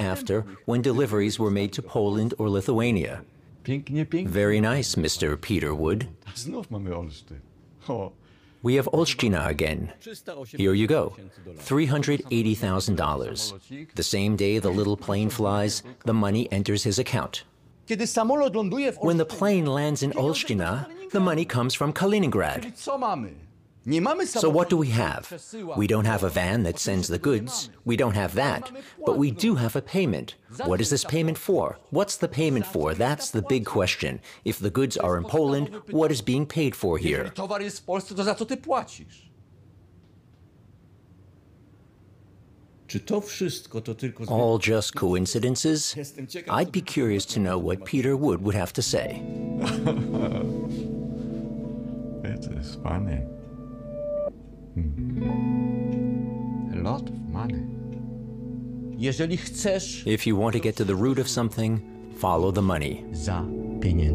after when deliveries were made to Poland or Lithuania. Pięknie, pięknie. Very nice, Mr. Peter Wood. Znów mamy Olsztyn. O, We have Olsztyna again. Here you go, $380,000. The same day the little plane flies, the money enters his account. Kiedy samolot ląduje w When the Olsztynie, plane lands in Olsztyna, the money comes from Kaliningrad. czyli co mamy? Nie mamy So what do we który have? przesyła. We don't have a van that sends the goods. We don't have that. But we do have a payment. What is this payment for? What's the payment for? That's the big question. If the goods are in Poland, what is being paid for here? Jeżeli towar jest w Polsce, to za co ty płacisz? Czy to wszystko to tylko All just coincidences? Jestem ciekaw, I'd be curious to know what Peter Wood would have to say. it is funny. A lot of money. Jeżeli chcesz If you want to get to the root of something, follow the money. za pieniędzy.